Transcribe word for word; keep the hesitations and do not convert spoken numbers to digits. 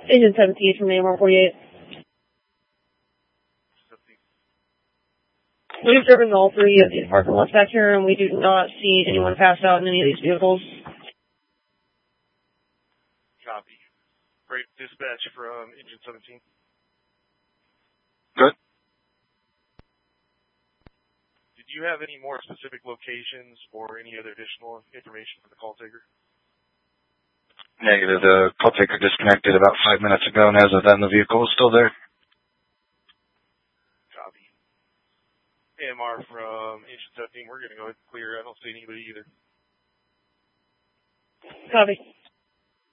Agent seventeen from A M R forty-eight. We've driven all three of these parking lots back here, and we do not see anyone passed out in any of these vehicles. Copy. Great dispatch from Agent seventeen. Good. Did you have any more specific locations or any other additional information for the call taker? Negative. The call taker disconnected about five minutes ago, and as of then, the vehicle is still there. Copy. A M R from Agent seventeen. We're going to go ahead and clear. I don't see anybody either. Copy.